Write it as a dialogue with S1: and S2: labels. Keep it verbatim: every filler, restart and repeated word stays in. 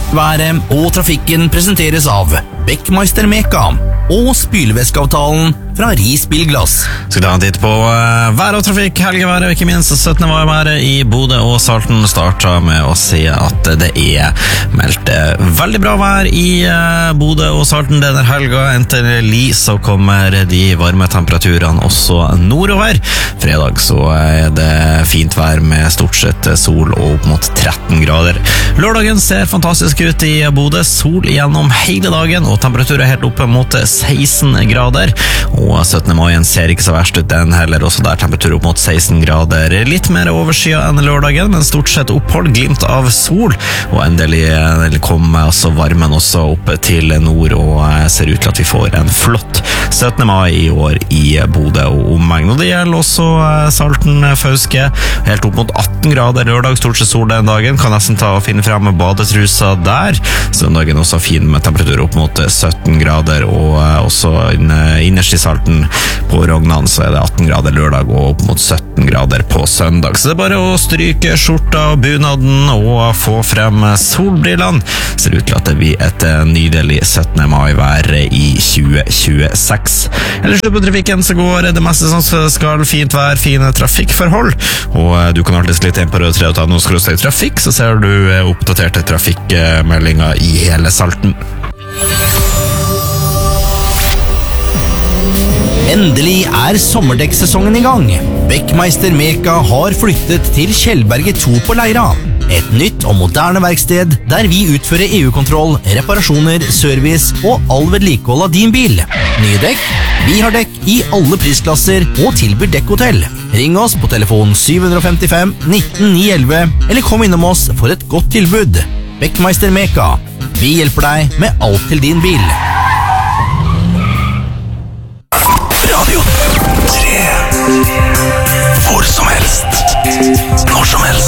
S1: Været og trafikken presenteres av Beckmeister Meka og spylevæskeavtalen fra Ris Bilglass.
S2: Skal ta en titt på uh, vær og trafikk, helgeværet og ikke minst syttende mai-været i Bodø og Salten. Starter med å si at det er meldt veldig bra vær i uh, Bodø og Salten denne helga. Endelig så kommer de varme temperaturene også nordover. Fredag så er det fint vær med stort sett sol og opp mot tretten grader. Lørdagen ser fantastisk ut i Bodø, sol gjennom hele dagen og temperaturer helt oppe mot seksten grader. Og syttende mai ser ikke så verst ut den heller, også der temperatur opp mot seksten grader. Litt mer overskya enn lørdagen, men stort sett opphold, glimt av sol. Og endelig kommer altså varmen også opp til nord, og ser ut til at vi får en flott syttende mai i år i Bodø og omegn. Og det gjelder også Salten, Fauske, helt opp mot atten grader lørdag, stort sett sol den dagen. Kan nesten ta og finne frem med badetrusa der. Søndagen også fin med temperatur opp mot sytten grader, og også innerst i Salten på Rognan så er det atten grader lørdag og opp mot sytten grader på søndag. Så det er bare å stryke skjorta og bunaden og få frem solbrillene. Ser ut til at det blir et nydelig syttende mai-vær i tjue tjueseks. Ellers på trafikken så går det meste som skal fint vær, fine trafikkforhold. Og du kan alltid litt inn på rød tre og ta noe skråstrek trafikk, så ser du oppdaterte trafikkmeldinger i hele Salten.
S1: Endelig er sommerdekksesongen i gang. Beckmeister Meka har flyttet til Kjellberget to på Leira. Et nytt og moderne verksted der vi utfører E U-kontroll, reparasjoner, service og all vedlikehold av din bil. Nye dekk? Vi har dekk i alle prisklasser og tilbyr dekkhotell. Ring oss på telefon syv fem fem nitten ni elleve eller kom innom oss for et godt tilbud. Beckmeister Meka. Vi hjelper deg med alt til din bil.
S3: Radio tre. Hvor som helst. Når som helst.